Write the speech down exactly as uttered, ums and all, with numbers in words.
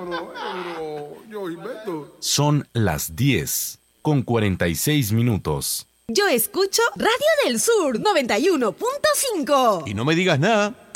euro, euro. Yo invento. Son las diez con cuarenta y seis minutos. Yo escucho Radio del Sur noventa y uno punto cinco. Y no me digas nada.